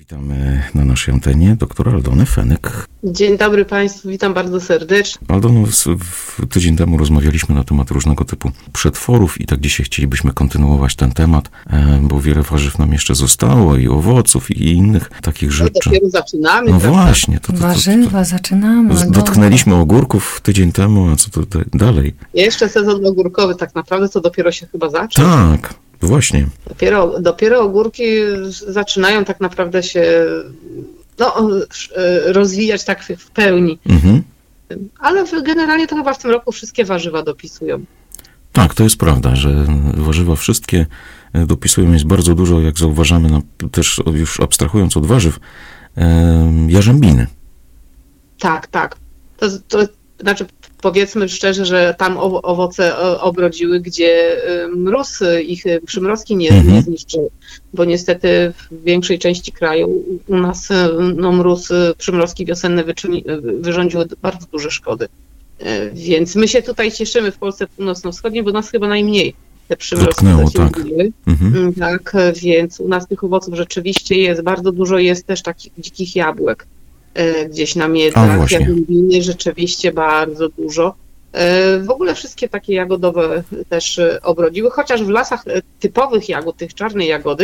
Witamy na naszej antenie doktora Aldonę Fenyk. Dzień dobry Państwu, witam bardzo serdecznie. Aldono, tydzień temu rozmawialiśmy na temat różnego typu przetworów i tak dzisiaj chcielibyśmy kontynuować ten temat, bo wiele warzyw nam jeszcze zostało i owoców i innych takich rzeczy. Dopiero zaczynamy. No prawda? właśnie. Warzywa, zaczynamy. Dotknęliśmy ogórków tydzień temu, a co to dalej? Jeszcze sezon ogórkowy tak naprawdę to dopiero się chyba zaczął. Tak, właśnie. Dopiero ogórki zaczynają tak naprawdę się rozwijać tak w pełni. Mhm. Ale generalnie to chyba w tym roku wszystkie warzywa dopisują. Tak, to jest prawda, że warzywa wszystkie dopisują, jest bardzo dużo, jak zauważamy, też już abstrahując od warzyw, jarzębiny. Tak. To znaczy powiedzmy szczerze, że tam owoce obrodziły, gdzie mróz ich, przymrozki nie zniszczyły, bo niestety w większej części kraju u nas przymrozki wiosenne wyrządziły bardzo duże szkody. Więc my się tutaj cieszymy w Polsce północno-wschodniej, bo nas chyba najmniej te przymrozki zasięgnęły. Tak, więc u nas tych owoców rzeczywiście jest bardzo dużo, jest też takich dzikich jabłek. Gdzieś na miedach, jagodziny rzeczywiście bardzo dużo. W ogóle wszystkie takie jagodowe też obrodziły, chociaż w lasach typowych jagód, tych czarnej jagody,